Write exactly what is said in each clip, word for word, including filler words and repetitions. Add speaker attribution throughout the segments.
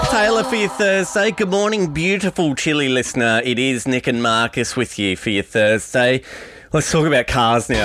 Speaker 1: Taylor for your Thursday. Good morning, beautiful Chili listener. It is Nick and Marcus with you for your Thursday. Let's talk about cars now.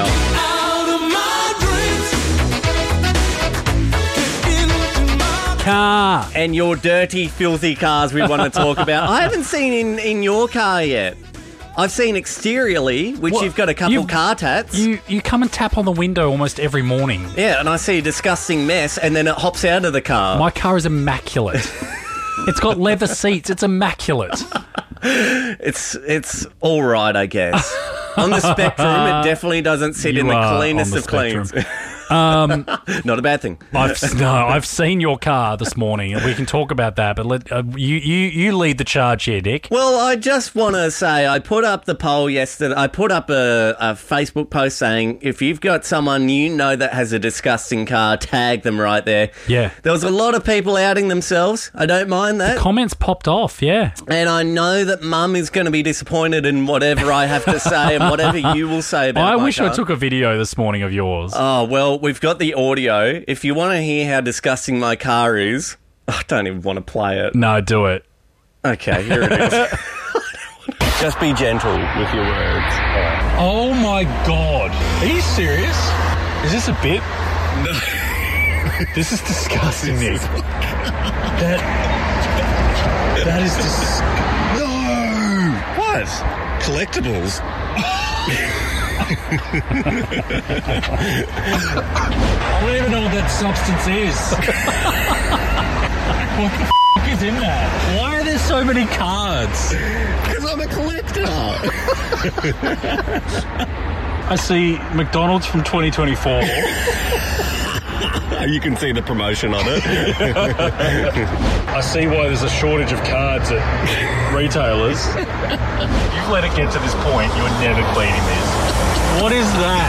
Speaker 2: Car.
Speaker 1: And your dirty, filthy cars we want to talk about. I haven't seen in, in your car yet. I've seen exteriorly, which
Speaker 2: Well,
Speaker 1: you've got a couple
Speaker 2: you've-
Speaker 1: car tats.
Speaker 2: You you come and tap on the window almost every morning.
Speaker 1: Yeah, and I see a disgusting mess, and then it hops out of the car.
Speaker 2: My car is immaculate. It's got leather seats. It's immaculate.
Speaker 1: It's it's all right, I guess. On the spectrum, it definitely doesn't sit
Speaker 2: You
Speaker 1: in the
Speaker 2: are
Speaker 1: cleanest
Speaker 2: on the
Speaker 1: of cleans.
Speaker 2: Um,
Speaker 1: Not a bad thing.
Speaker 2: I've no, I've seen your car this morning, and we can talk about that. But let uh, you you you lead the charge here, Nick.
Speaker 1: Well, I just want to say I put up the poll yesterday. I put up a, a Facebook post saying if you've got someone you know that has a disgusting car, tag them right there.
Speaker 2: Yeah.
Speaker 1: There was a lot of people outing themselves. I don't mind that.
Speaker 2: Comments popped off. Yeah.
Speaker 1: And I know that Mum is going to be disappointed in whatever I have to say and whatever you will say about
Speaker 2: I
Speaker 1: my
Speaker 2: wish
Speaker 1: car.
Speaker 2: I took a video this morning of yours.
Speaker 1: Oh, well, we've got the audio. If you want to hear how disgusting my car is, I don't even want to play it.
Speaker 2: No, do it.
Speaker 1: Okay, here it is. Just be gentle with your words. All right.
Speaker 2: Oh my God! Are you serious? Is this a bit?
Speaker 1: No.
Speaker 2: This is disgusting, Nick. That that is dis-
Speaker 1: No! What? Collectibles?
Speaker 2: I don't even know what that substance is. What the f*** is in that? Why are there so many cards?
Speaker 1: Because I'm a collector.
Speaker 2: I see McDonald's from twenty twenty-four.
Speaker 1: You can see the promotion on it.
Speaker 2: I see why there's a shortage of cards at retailers. You've let it get to this point, you're never cleaning this. What is that?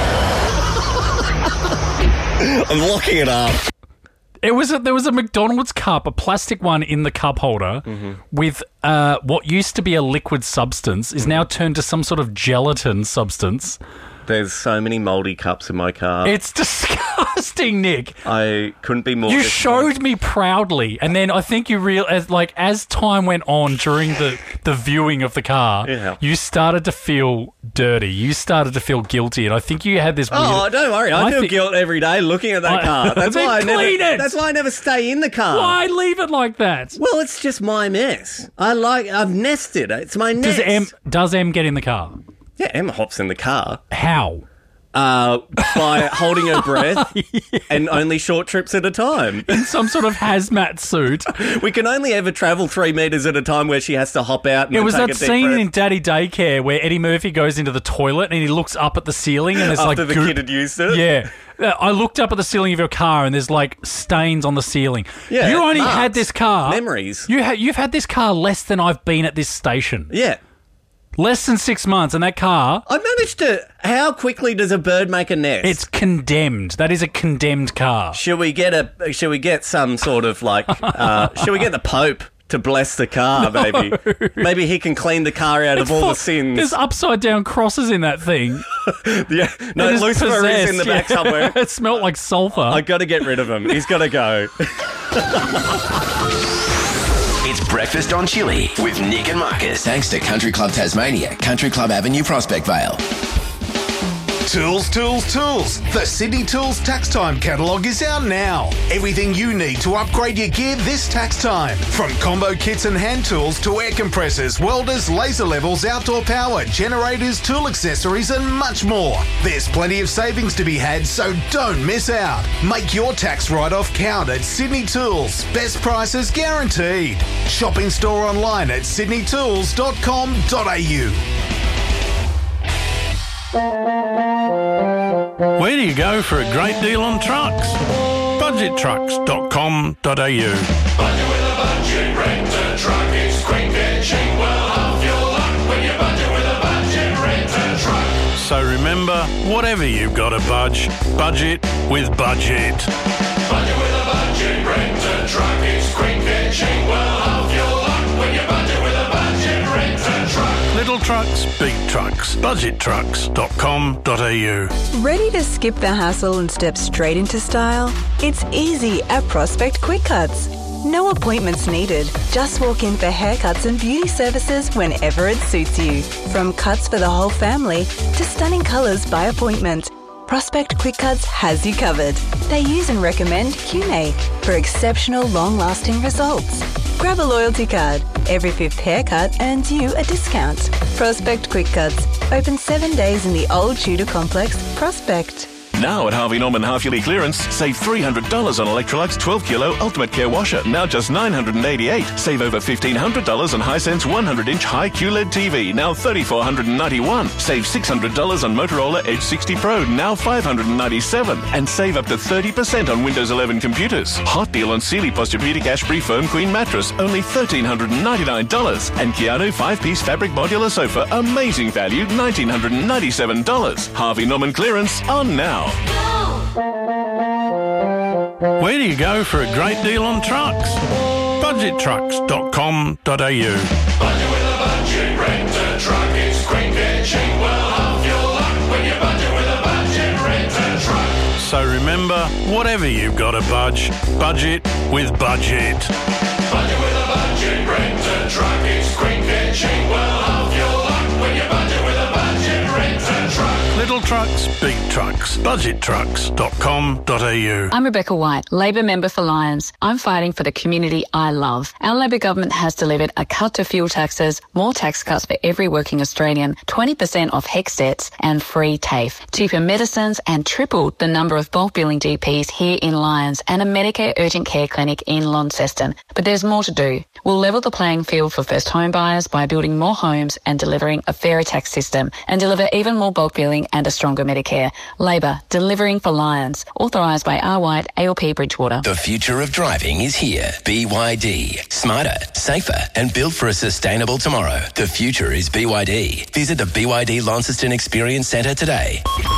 Speaker 1: I'm locking it up.
Speaker 2: It was a, there was a McDonald's cup, a plastic one in the cup holder,
Speaker 1: Mm-hmm.
Speaker 2: with uh, what used to be a liquid substance is now turned to some sort of gelatin substance.
Speaker 1: There's so many mouldy cups in my car.
Speaker 2: It's disgusting, Nick.
Speaker 1: I couldn't be more
Speaker 2: You
Speaker 1: disappointed.
Speaker 2: showed me proudly, and then I think you real as like as time went on during the, the viewing of the car,
Speaker 1: Yeah.
Speaker 2: you started to feel dirty. You started to feel guilty, and I think you had this. Weird,
Speaker 1: Oh, don't worry. I,
Speaker 2: I
Speaker 1: feel
Speaker 2: think-
Speaker 1: guilt every day looking at that
Speaker 2: I-
Speaker 1: car. That's
Speaker 2: Then
Speaker 1: why I never.
Speaker 2: clean it!
Speaker 1: That's why I never stay in the car.
Speaker 2: Why leave it like that?
Speaker 1: Well, it's just my mess. I like. I've nested. It's my nest.
Speaker 2: Does M does M get in the car?
Speaker 1: Yeah, Emma hops in the car
Speaker 2: How?
Speaker 1: uh, by holding her breath and only short trips at a time.
Speaker 2: In some sort of hazmat suit.
Speaker 1: We can only ever travel three metres at a time where she has to hop out and
Speaker 2: It
Speaker 1: then
Speaker 2: was
Speaker 1: take
Speaker 2: that
Speaker 1: a deep
Speaker 2: scene
Speaker 1: breath
Speaker 2: in Daddy Daycare where Eddie Murphy goes into the toilet and he looks up at the ceiling and there's
Speaker 1: after
Speaker 2: like
Speaker 1: the
Speaker 2: goop.
Speaker 1: kid had used it.
Speaker 2: Yeah. Uh, I looked up at the ceiling of your car and there's like stains on the ceiling.
Speaker 1: Yeah,
Speaker 2: you only
Speaker 1: marks,
Speaker 2: had this car.
Speaker 1: memories.
Speaker 2: You ha- you've had this car less than I've been at this station.
Speaker 1: Yeah.
Speaker 2: Less than six months, and that car,
Speaker 1: I managed to. How quickly does a bird make a nest?
Speaker 2: it's condemned. That is a condemned car.
Speaker 1: Should we get a? Should we get some sort of like? Uh, should we get the Pope to bless the car? Maybe. Maybe he can clean the car out
Speaker 2: It's
Speaker 1: of all
Speaker 2: full-
Speaker 1: the sins.
Speaker 2: There's upside down crosses in that thing.
Speaker 1: Yeah. No,
Speaker 2: It is
Speaker 1: Lucifer is in the
Speaker 2: possessed,
Speaker 1: back
Speaker 2: yeah.
Speaker 1: somewhere.
Speaker 2: It smelled like sulphur.
Speaker 1: I got to get rid of him. He's got to go.
Speaker 3: It's Breakfast on Chili with Nick and Marcus.
Speaker 4: Thanks to Country Club Tasmania, Country Club Avenue, Prospect Vale.
Speaker 5: Tools, tools, tools. The Sydney Tools Tax Time catalogue is out now. Everything you need to upgrade your gear this tax time. From combo kits and hand tools to air compressors, welders, laser levels, outdoor power, generators, tool accessories and much more. There's plenty of savings to be had, so don't miss out. Make your tax write-off count at Sydney Tools. Best prices guaranteed. Shopping store online at sydney tools dot com dot a u.
Speaker 6: Where do you go for a great deal on trucks? budget trucks dot com dot a u.
Speaker 7: Budget with a budget, rent a truck is quick and cheap. Well, half your luck when you budget with a budget, rent a truck.
Speaker 6: So remember, whatever you've got to budge, budget with Budget.
Speaker 7: Budget with a budget, rent a truck is quick and cheap. Well, half your luck when you budget with a budget, rent a truck.
Speaker 6: Little trucks, big trucks. budget trucks dot com dot a u.
Speaker 8: Ready to skip the hassle and step straight into style? It's easy at Prospect Quick Cuts. No appointments needed. Just walk in for haircuts and beauty services whenever it suits you. From cuts for the whole family to stunning colours by appointment, Prospect Quick Cuts has you covered. They use and recommend Q-Make for exceptional long-lasting results. Grab a loyalty card. Every fifth haircut earns you a discount. Prospect Quick Cuts. Open seven days in the old Tudor complex, Prospect.
Speaker 9: Now at Harvey Norman half-yearly clearance, save three hundred dollars on Electrolux twelve kilo Ultimate Care Washer, now just nine hundred eighty-eight dollars. Save over fifteen hundred dollars on Hisense one hundred inch high Q L E D T V, now three thousand four hundred ninety-one dollars. Save six hundred dollars on Motorola Edge sixty Pro, now five hundred ninety-seven dollars. And save up to thirty percent on Windows eleven computers. Hot deal on Sealy Posturepedic Ashbury Foam Queen Mattress, only one thousand three hundred ninety-nine dollars. And Keanu five-piece fabric modular sofa, amazing value, one thousand nine hundred ninety-seven dollars. Harvey Norman clearance on now.
Speaker 6: Where do you go for a great deal on trucks? budget trucks dot com dot a u.
Speaker 7: Budget with a budget, rent a truck, it's quick and cheap. Well, half your luck when you budget with a budget, rent a truck.
Speaker 6: So remember, whatever you've got to budge, budget with Budget.
Speaker 7: Budget with a budget, rent a truck, it's quick and cheap. Well, half your luck when you budget with a budget, rent a truck.
Speaker 6: Little trucks, big trucks. budget trucks dot com dot a u.
Speaker 10: I'm Rebecca White, Labor member for Lyons. I'm fighting for the community I love. Our Labor government has delivered a cut to fuel taxes, more tax cuts for every working Australian, twenty percent off HECS debts and free TAFE, cheaper medicines and tripled the number of bulk billing G Ps here in Lyons and a Medicare urgent care clinic in Launceston. But there's more to do. We'll level the playing field for first home buyers by building more homes and delivering a fairer tax system and deliver even more bulk billing and a stronger Medicare. Labor, delivering for Lyons. Authorised by R. White, A L P Bridgewater.
Speaker 4: The future of driving is here. B Y D. Smarter, safer, and built for a sustainable tomorrow. The future is B Y D. Visit the B Y D Launceston Experience Centre today.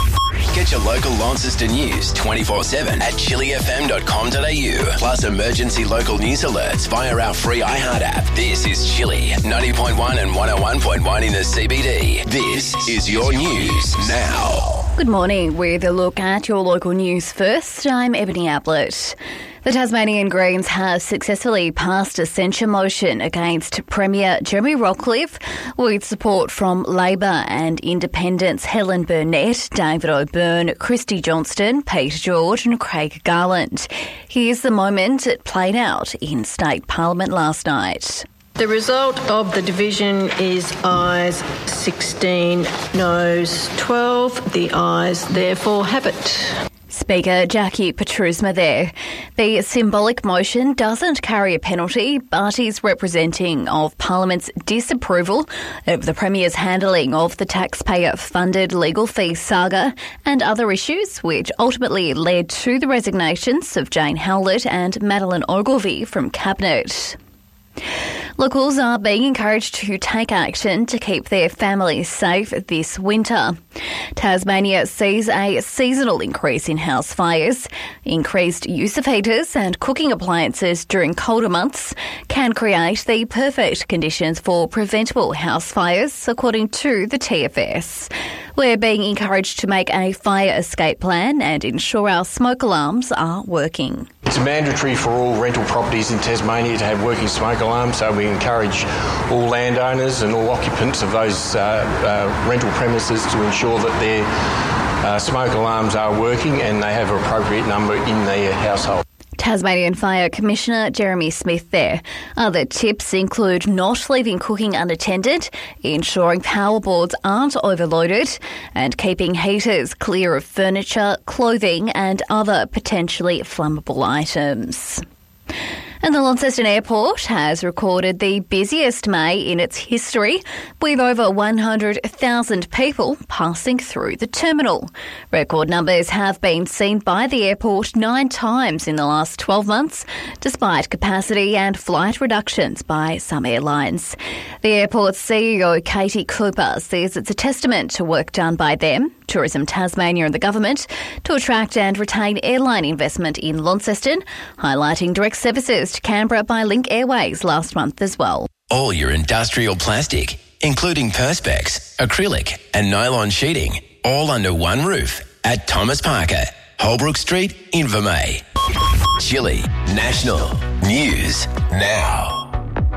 Speaker 4: Get your local Launceston news twenty-four seven at chili f m dot com dot a u. Plus emergency local news alerts via our free iHeart app. This is Chili, ninety point one and one oh one point one in the C B D. This is your news now.
Speaker 11: Good morning. With a look at your local news first, I'm Ebony Ablett. The Tasmanian Greens have successfully passed a censure motion against Premier Jeremy Rockliff with support from Labor and Independents Helen Burnett, David O'Byrne, Christy Johnston, Peter George and Craig Garland. Here's the moment it played out in State Parliament last night.
Speaker 12: The result of the division is ayes sixteen, noes twelve. The ayes therefore have it.
Speaker 11: Speaker Jackie Petrusma there. The symbolic motion doesn't carry a penalty, but is representing of Parliament's disapproval of the Premier's handling of the taxpayer-funded legal fee saga and other issues, which ultimately led to the resignations of Jane Howlett and Madeleine Ogilvie from Cabinet. Locals are being encouraged to take action to keep their families safe this winter. Tasmania sees a seasonal increase in house fires. Increased use of heaters and cooking appliances during colder months can create the perfect conditions for preventable house fires, according to the T F S. We're being encouraged to make a fire escape plan and ensure our smoke alarms are working.
Speaker 13: It's mandatory for all rental properties in Tasmania to have working smoke alarms, so we encourage all landowners and all occupants of those uh, uh, rental premises to ensure that their uh, smoke alarms are working and they have an appropriate number in their household.
Speaker 11: Tasmanian Fire Commissioner Jeremy Smith there. Other tips include not leaving cooking unattended, ensuring power boards aren't overloaded, and keeping heaters clear of furniture, clothing and other potentially flammable items. And the Launceston Airport has recorded the busiest May in its history, with over one hundred thousand people passing through the terminal. Record numbers have been seen by the airport nine times in the last twelve months, despite capacity and flight reductions by some airlines. The airport's C E O, Katie Cooper, says it's a testament to work done by them, Tourism Tasmania and the government to attract and retain airline investment in Launceston, highlighting direct services to Canberra by Link Airways last month as well.
Speaker 4: All your industrial plastic, including Perspex, acrylic and nylon sheeting, all under one roof at Thomas Parker, Holbrook Street, Invermay. Chili National News Now.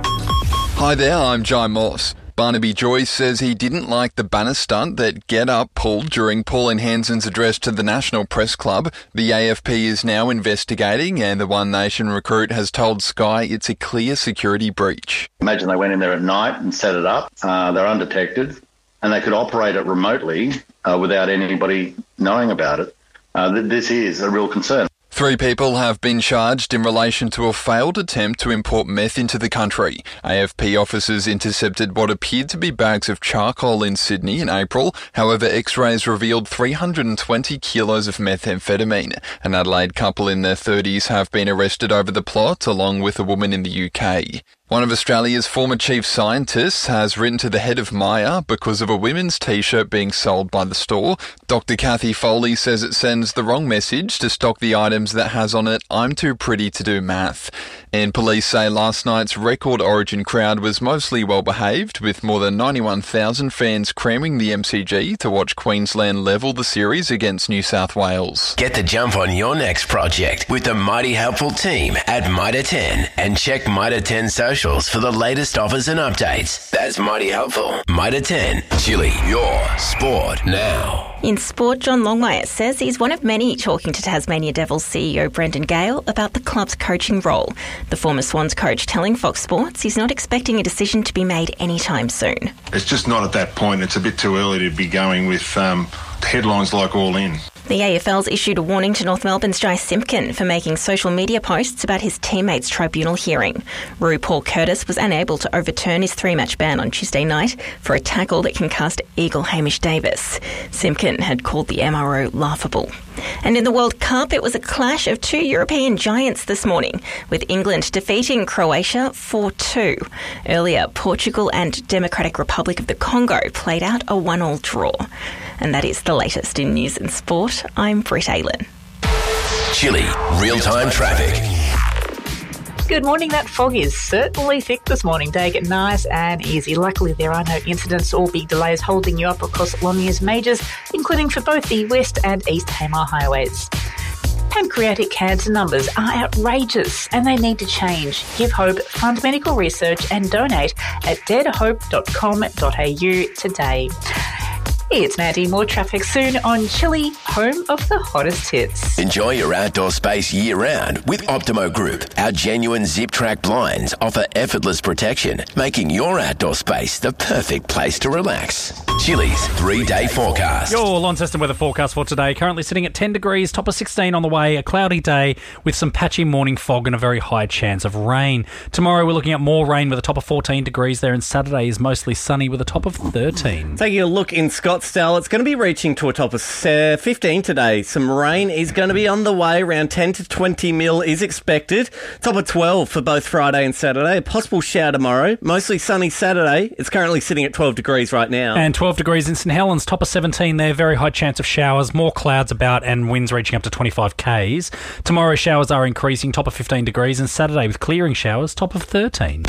Speaker 14: Hi there, I'm Jai Moss. Barnaby Joyce says he didn't like the banner stunt that Get Up pulled during Pauline Hanson's address to the National Press Club. The A F P is now investigating, and the One Nation recruit has told Sky it's a clear security breach.
Speaker 15: Imagine they went in there at night and set it up. Uh, they're undetected, and they could operate it remotely uh, without anybody knowing about it. Uh, th- this is a real concern.
Speaker 14: Three people have been charged in relation to a failed attempt to import meth into the country. A F P officers intercepted what appeared to be bags of charcoal in Sydney in April. However, X-rays revealed three hundred twenty kilos of methamphetamine. An Adelaide couple in their thirties have been arrested over the plot, along with a woman in the U K. One of Australia's former chief scientists has written to the head of Myer because of a women's T-shirt being sold by the store. Doctor Kathy Foley says it sends the wrong message to stock the items that has on it, "I'm too pretty to do math." And police say last night's record Origin crowd was mostly well behaved, with more than ninety-one thousand fans cramming the M C G to watch Queensland level the series against New South Wales.
Speaker 4: Get the jump on your next project with the mighty helpful team at Mitre ten, and check Mitre ten socials for the latest offers and updates. That's mighty helpful. Mitre ten, Chili, your sport now.
Speaker 16: In sport, John Longmire says he's one of many talking to Tasmania Devils C E O Brendan Gale about the club's coaching role. The former Swans coach telling Fox Sports he's not expecting a decision to be made anytime soon.
Speaker 17: It's just not at that point. It's a bit too early to be going with um, headlines like All In.
Speaker 16: The A F L's issued a warning to North Melbourne's Jai Simpkin for making social media posts about his teammates' tribunal hearing. Roo Paul Curtis was unable to overturn his three-match ban on Tuesday night for a tackle that concussed Eagle Hamish Davis. Simpkin had called the M R O laughable. And in the World Cup, it was a clash of two European giants this morning, with England defeating Croatia four two. Earlier, Portugal and Democratic Republic of the Congo played out a one-all draw. And that is the latest in news and sport. I'm Britt Aylen.
Speaker 4: Chili, real-time traffic.
Speaker 18: Good morning. That fog is certainly thick this morning. Take it nice and easy. Luckily, there are no incidents or big delays holding you up across Lonia's majors, including for both the West and East Tamar highways. Pancreatic cancer numbers are outrageous and they need to change. Give hope, fund medical research and donate at dare to hope dot com dot a u today. It's Maddie. More traffic soon on Chili, home of the hottest hits.
Speaker 4: Enjoy your outdoor space year-round with Optimo Group. Our genuine zip-track blinds offer effortless protection, making your outdoor space the perfect place to relax. Chili's three-day forecast.
Speaker 19: Your Launceston weather forecast for today. Currently sitting at ten degrees, top of sixteen on the way. A cloudy day with some patchy morning fog and a very high chance of rain. Tomorrow we're looking at more rain with a top of fourteen degrees there, and Saturday is mostly sunny with a top of thirteen.
Speaker 1: Taking a look in Scottsdale, it's going to be reaching to a top of fifteen today. Some rain is going to be on the way. Around ten to twenty mil is expected. Top of twelve for both Friday and Saturday. A possible shower tomorrow. Mostly sunny Saturday. It's currently sitting at twelve degrees right now.
Speaker 19: And twelve degrees in St Helens, top of seventeen there. Very high chance of showers. More clouds about and winds reaching up to twenty-five kays. Tomorrow showers are increasing, top of fifteen degrees. And Saturday with clearing showers, top of thirteen.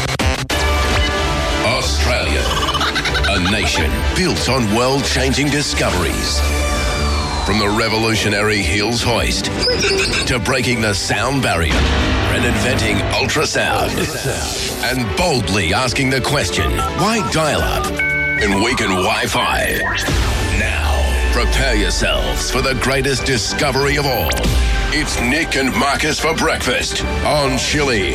Speaker 4: Australia, a nation built on world-changing discoveries. From the revolutionary Hills hoist to breaking the sound barrier and inventing ultrasound and boldly asking the question, why dial-up and weaken Wi-Fi? Now, prepare yourselves for the greatest discovery of all. It's Nick and Marcus for breakfast on Chili.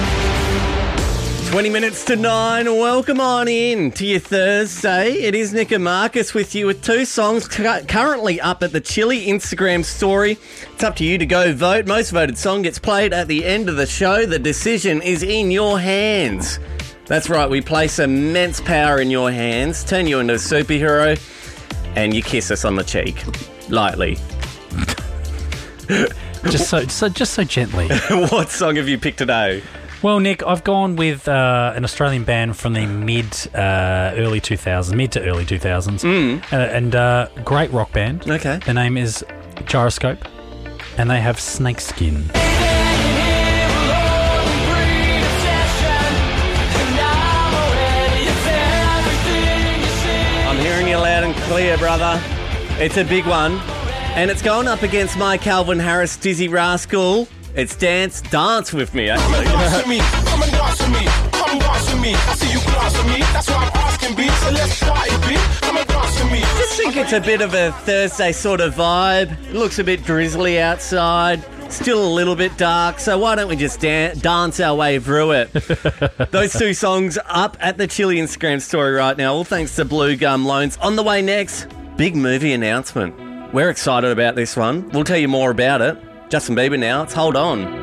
Speaker 1: twenty minutes to nine. Welcome on in to your Thursday. It is Nick and Marcus with you with two songs cu- currently up at the Chili Instagram story. It's up to you to go vote. Most voted song gets played at the end of the show. The decision is in your hands. That's right, we place immense power in your hands, turn you into a superhero, and you kiss us on the cheek. Lightly.
Speaker 19: just so, so, just so gently.
Speaker 1: What song have you picked today?
Speaker 19: Well, Nick, I've gone with uh, an Australian band from the mid, uh, early two thousands, mid to early two thousands,
Speaker 1: mm.
Speaker 19: uh, and uh, great rock band.
Speaker 1: Okay.
Speaker 19: Their name is Gyroscope, and they have Snakeskin.
Speaker 1: I'm hearing you loud and clear, brother. It's a big one, and it's going up against my Calvin Harris, Dizzy Rascal. It's Dance, Dance With Me,
Speaker 7: Come and dance
Speaker 1: actually.
Speaker 7: with me, come and dance with me, come dance with me. I see you glance with me, that's why I'm asking, B. So let's start it, B. Come and dance with me.
Speaker 1: Just think it's a bit of a Thursday sort of vibe. It looks a bit drizzly outside. Still a little bit dark, so why don't we just dan- dance our way through it? Those two songs up at the Chili Instagram story right now, all thanks to Blue Gum Loans. On the way next, big movie announcement. We're excited about this one. We'll tell you more about it. Justin Bieber now, it's Hold On.